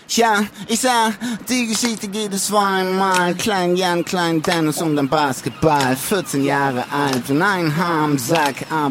Ja, ich sah, die Geschichte geht es zweimal. Klein Jan, Klein Dennis und ein Basketball. 14 Jahre alt und ein Haar am Sack.